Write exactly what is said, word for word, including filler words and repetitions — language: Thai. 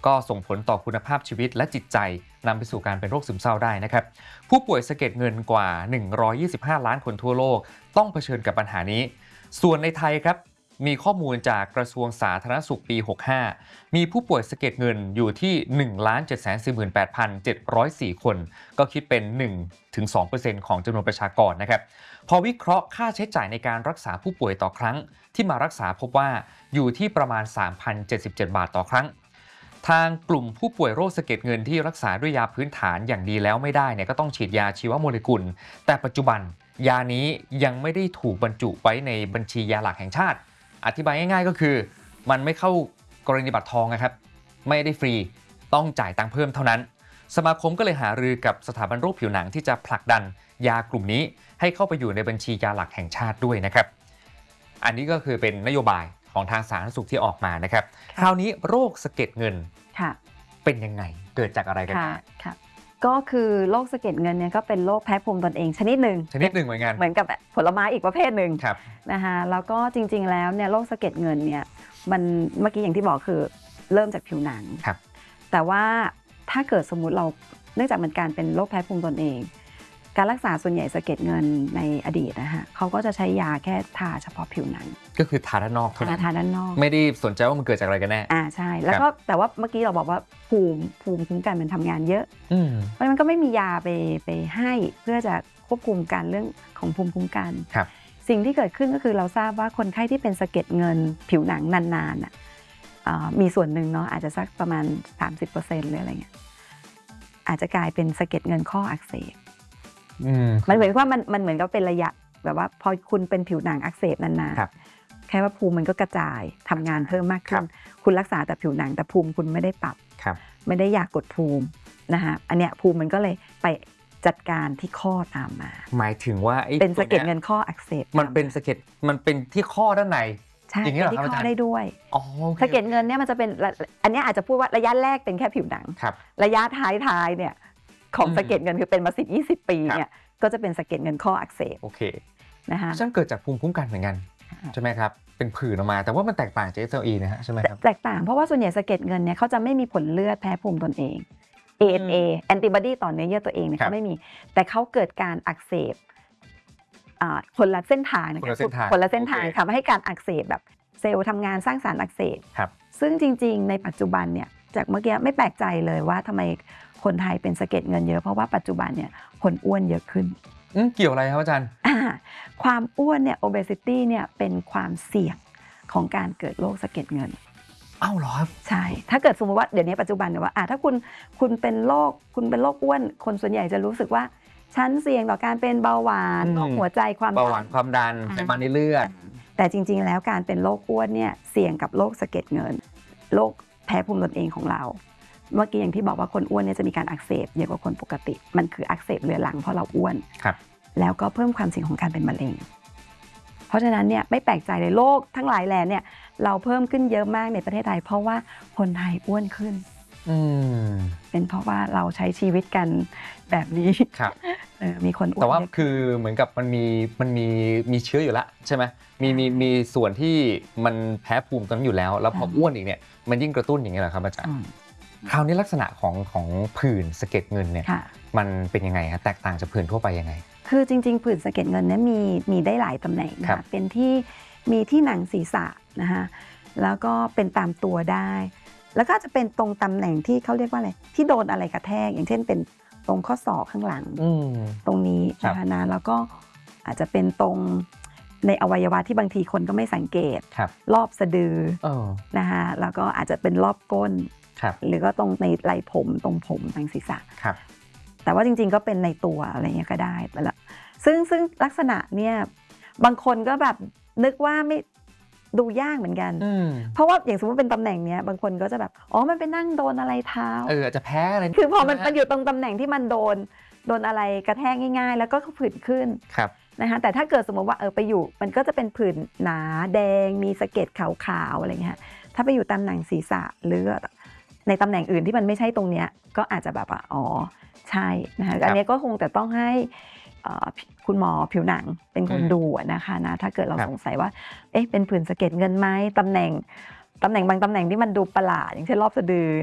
ก็ส่งผลต่อคุณภาพชีวิตและจิตใจนำไปสู่การเป็นโรคซึมเศร้าได้นะครับผู้ป่วยสะเก็ดเงินกว่าหนึ่งร้อยยี่สิบห้าล้านคนทั่วโลกต้องเผชิญกับปัญหานี้ส่วนในไทยครับมีข้อมูลจากกระทรวงสาธารณสุขปีหกสิบห้ามีผู้ป่วยสะเก็ดเงินอยู่ที่ หนึ่งล้านเจ็ดแสนสี่หมื่นแปดพันเจ็ดร้อยสี่ คนก็คิดเป็น หนึ่งถึงสองเปอร์เซ็นต์ ของจำนวนประชากรนะครับพอวิเคราะห์ค่าใช้จ่ายในการรักษาผู้ป่วยต่อครั้งที่มารักษาพบว่าอยู่ที่ประมาณ สามพันเจ็ดสิบเจ็ด บาทต่อครั้งทางกลุ่มผู้ป่วยโรคสะเก็ดเงินที่รักษาด้วยยาพื้นฐานอย่างดีแล้วไม่ได้เนี่ยก็ต้องฉีดยาชีวโมเลกุลแต่ปัจจุบันยานี้ยังไม่ได้ถูกบรรจุไว้ในบัญชียาหลักแห่งชาติอธิบายง่ายๆก็คือมันไม่เข้ากรณีบัตรทองนะครับไม่ได้ฟรีต้องจ่ายตังค์เพิ่มเท่านั้นสมาคมก็เลยหารือกับสถาบันโรคผิวหนังที่จะผลักดันยากลุ่มนี้ให้เข้าไปอยู่ในบัญชียาหลักแห่งชาติด้วยนะครับอันนี้ก็คือเป็นนโยบายของทางสาธารณสุขที่ออกมานะครับคราวนี้โรคสะเก็ดเงินเป็นยังไงเกิดจากอะไรกันค่ะก็คือโรคสะเก็ดเงินเนี่ยก็เป็นโรคแพ้ภูมิตนเองชนิดหนึ่งชนิดหนึ่งเหมือนกันเหมือนกับผลไม้อีกประเภทหนึ่งนะคะแล้วก็จริงๆแล้วเนี่ยโรคสะเก็ดเงินเนี่ยมันเมื่อกี้อย่างที่บอกคือเริ่มจากผิวหนังแต่ว่าถ้าเกิดสมมุติเราเนื่องจากมันการเป็นโรคแพ้ภูมิตนเองการรักษาส่วนใหญ่สะเก็ดเงินในอดีตนะคะเขาก็จะใช้ยาแค่ทาเฉพาะผิวหนังก็คือทาด้านนอกเท่านั้นทาด้านนอกไม่ได้สนใจว่ามันเกิดจากอะไรกันแน่อ่าใช่แล้วก็แต่ว่าเมื่อกี้เราบอกว่าภูมิภูมิคุ้มกันมันทำงานเยอะเพราะมันก็ไม่มียาไปไปให้เพื่อจะควบคุมการเรื่องของภูมิคุ้มกันสิ่งที่เกิดขึ้นก็คือเราทราบว่าคนไข้ที่เป็นสะเก็ดเงินผิวหนังนานๆอ่ะมีส่วนหนึ่งเนาะอาจจะสักประมาณ สามสิบเปอร์เซ็นต์ หรืออะไรเงี้ยอาจจะกลายเป็นสะเก็ดเงินข้ออักเสบมันเหมือนว่ามันมันเหมือนกับเป็นระยะแบบว่าพอคุณเป็นผิวหนังอักเสบนานๆแค่ว่าภูมิมันก็กระจายทำงานเพิ่มมากขึ้นคุณรักษาแต่ผิวหนังแต่ภูมิคุณไม่ได้ปรับไม่ได้อยากกดภูมินะคะอันเนี้ยภูมิมันก็เลยไปจัดการที่ข้อตามมาหมายถึงว่าเป็นสะเก็ดเงินข้ออักเสบมันเป็นสะเก็ดมันเป็นที่ข้อด้านในใช่เป็นที่ข้อได้ด้วยสะเก็ดเงินเนี่ยมันจะเป็นอันนี้อาจจะพูดว่าระยะแรกเป็นแค่ผิวหนังระยะท้ายๆเนี่ยของสะเก็ดเงินคือเป็นมาสิบ ยี่สิบปีเนี่ยก็จะเป็นสะเก็ดเงินข้ออักเสบโอเคนะคะซึ่งเกิดจากภูมิคุ้มกันเหมือนกันใช่ไหมครับเป็นผื่นออกมาแต่ว่ามันแตกต่างจาก เอส แอล อี นะฮะใช่ไหมครับแตกต่างเพราะว่าส่วนใหญ่สะเก็ดเงินเนี่ยเขาจะไม่มีผลเลือดแพ้ภูมิตนเอง เอ เอ็น เอ antibody ต่อเนื้อเยื่อตัวเองเนี่ยเขาไม่มีแต่เขาเกิดการอักเสบคนละเส้นทางคนละเส้นทางคนละเส้นทางทำให้การอักเสบแบบเซลล์ทำงานสร้างสารอักเสบซึ่งจริงๆในปัจจุบันเนี่ยจากเมื่อกี้ไม่แปลกใจเลยว่าทำไมคนไทยเป็นสะเก็ดเงินเยอะเพราะว่าปัจจุบันเนี่ยคนอ้วนเยอะขึ้นเกี่ยวอะไรครับอาจารย์ความอ้วนเนี่ย obesity เนี่ยเป็นความเสี่ยงของการเกิดโรคสะเก็ดเงินอ้าวเหรอครับใช่ถ้าเกิดสมมติว่าเดี๋ยวนี้ปัจจุบันเนี่ยว่าถ้าคุณคุณเป็นโรคคุณเป็นโรคอ้วนคนส่วนใหญ่จะรู้สึกว่าฉันเสี่ยงต่อการเป็นเบาหวานโรคหัวใจความเบาหวานความดันไขมันในเลือดแต่จริงๆแล้วการเป็นโรคอ้วนเนี่ยเสี่ยงกับโรคสะเก็ดเงินโรคแพ้ภูมิตนเองของเราเมื่อกี้อย่างที่บอกว่าคนอ้วนเนี่ยจะมีการอักเสบเยอะกว่าคนปกติมันคืออักเสบเรื้อรังเพราะเราอ้วนแล้วก็เพิ่มความเสี่ยงของการเป็นมะเร็งเพราะฉะนั้นเนี่ยไม่แปลกใจเลยโรคทั้งหลายแหล่เนี่ยเราเพิ่มขึ้นเยอะมากในประเทศไทยเพราะว่าคนไทยอ้วนขึ้นเป็นเพราะว่าเราใช้ชีวิตกันแบบนี้มีคนอ้วนแต่ว่าคือเหมือนกับมันมีมันมีมีเชื้ออยู่แล้วใช่ไหมมีมีมีส่วนที่มันแพ้ภูมิตอนนั้นอยู่แล้วแล้วพออ้วนอีกเนี่ยมันยิ่งกระตุ้นอย่างนี้เหรอครับอาจารย์คราวนี้ลักษณะของของผื่นสะเก็ดเงินเนี่ยมันเป็นยังไงฮะแตกต่างจากผื่นทั่วไปยังไงคือจริงๆผื่นสะเก็ดเงินเนี่ยมีมีได้หลายตำแหน่งนะเป็นที่มีที่หนังศีรษะนะคะแล้วก็เป็นตามตัวได้แล้วก็จะเป็นตรงตำแหน่งที่เขาเรียกว่าอะไรที่โดนอะไรกระแทกอย่างเช่นเป็นตรงข้อศอกข้างหลังตรงนี้นะคะนะแล้วก็อาจจะเป็นตรงในอวัยวะที่บางทีคนก็ไม่สังเกตรอบสะดือนะคะแล้วก็อาจจะเป็นรอบก้นหรือก็ตรงในไหล่ผมตรงผมทางศีรษะแต่ว่าจริงๆก็เป็นในตัวอะไรเงี้ยก็ได้แล้วซึ่งซึ่งลักษณะเนี่ยบางคนก็แบบนึกว่าไม่ดูยากเหมือนกันเพราะว่าอย่างสมมติเป็นตำแหน่งเนี้ยบางคนก็จะแบบอ๋อมันไปนั่งโดนอะไรเท้าเอออาจจะแพ้อะไรคือพอมันมันอยู่ตรงตำแหน่งที่มันโดนโดนอะไรกระแทกง่ายๆแล้วก็ผื่นขึ้นนะคะแต่ถ้าเกิดสมมติว่าเออไปอยู่มันก็จะเป็นผื่นหนาแดงมีสะเก็ดขาวๆอะไรเงี้ยถ้าไปอยู่ตำแหน่งศีรษะหรือในตำแหน่งอื่นที่มันไม่ใช่ตรงเนี้ยก็อาจจะแบบอ๋อใช่นะคะอันนี้ก็คงแต่ต้องให้คุณหมอผิวหนังเป็นคนดูนะคะนะถ้าเกิดเราสงสัยว่าเอ๊ะเป็นผื่นสะเก็ดเงินไหมตำแหน่งตำแหน่งบางตำแหน่งที่มันดูประหลาดอย่างเช่นรอบสะดือ